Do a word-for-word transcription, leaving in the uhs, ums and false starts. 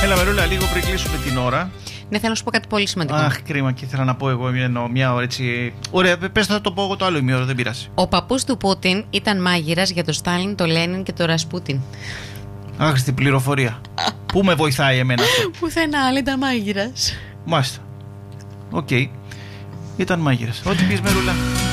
Έλα, Μερούλα, λίγο πριν κλείσουμε την ώρα. Ναι, θέλω να σου πω κάτι πολύ σημαντικό. Αχ, κρίμα, και ήθελα να πω εγώ μια, μια ώρα έτσι. Ωραία, πες, θα το πω εγώ το άλλο ημίωρο, δεν πειράζει. Ο παππούς του Πούτιν ήταν μάγειρας για τον Στάλιν, τον Λένιν και τον Ρασπούτιν. Άχρηστη πληροφορία. Πού με βοηθάει εμένα αυτό? Πουθενά, αλλά ήταν μάγειρας. Μάλιστα. Οκ. Okay. Ήταν μάγειρας. Ό,τι πεις, Μερούλα.